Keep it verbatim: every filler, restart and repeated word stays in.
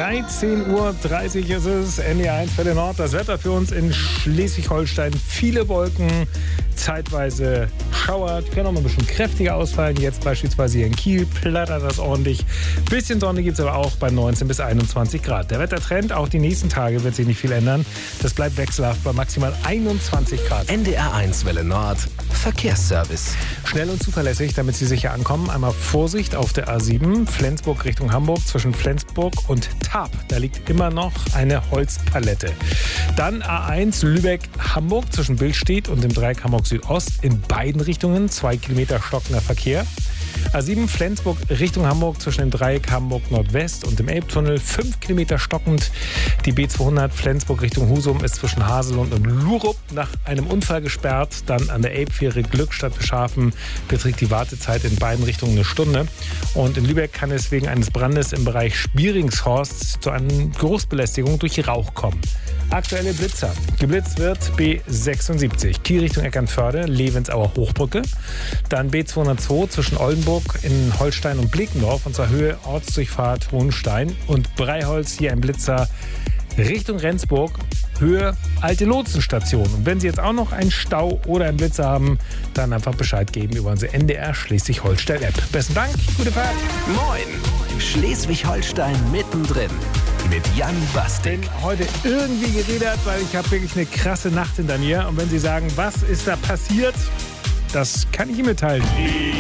dreizehn Uhr dreißig ist es, N D R eins Welle Nord. Das Wetter für uns in Schleswig-Holstein. Viele Wolken, zeitweise Schauer. Die können auch mal ein bisschen kräftiger ausfallen. Jetzt beispielsweise hier in Kiel plattert das ordentlich. Bisschen Sonne gibt es aber auch bei neunzehn bis einundzwanzig Grad. Der Wettertrend, auch die nächsten Tage wird sich nicht viel ändern. Das bleibt wechselhaft bei maximal einundzwanzig Grad. N D R eins Welle Nord. Verkehrsservice. Schnell und zuverlässig, damit Sie sicher ankommen. Einmal Vorsicht auf der A sieben, Flensburg Richtung Hamburg, zwischen Flensburg und Tarp. Da liegt immer noch eine Holzpalette. Dann A eins Lübeck-Hamburg zwischen Billstedt und dem Dreieck Hamburg Südost. In beiden Richtungen zwei Kilometer stockender Verkehr. A sieben Flensburg Richtung Hamburg zwischen dem Dreieck Hamburg Nordwest und dem Elbtunnel. fünf Kilometer stockend. Die B zweihundert Flensburg Richtung Husum ist zwischen Haselund und Lurup nach einem Unfall gesperrt. Dann an der Elbfähre Glückstadt Beschafen beträgt die Wartezeit in beiden Richtungen eine Stunde. Und in Lübeck kann es wegen eines Brandes im Bereich Spieringshorst zu einer Geruchsbelästigung durch Rauch kommen. Aktuelle Blitzer. Geblitzt wird B sechsundsiebzig, Kiel Richtung Eckernförde, Levensauer Hochbrücke. Dann B zweihundertzwei zwischen Oldenburg in Holstein und Bлекendorf, und zwar Höhe Ortsdurchfahrt Hohenstein. Und Breiholz, hier ein Blitzer Richtung Rendsburg, Höhe Alte Lotsenstation. Und wenn Sie jetzt auch noch einen Stau oder einen Blitzer haben, dann einfach Bescheid geben über unsere N D R Schleswig-Holstein-App. Besten Dank, gute Fahrt. Moin, Schleswig-Holstein mittendrin mit Jan Bastik. Bin heute irgendwie geredet, weil ich habe wirklich eine krasse Nacht hinter mir. Und wenn Sie sagen, was ist da passiert, das kann ich Ihnen mitteilen.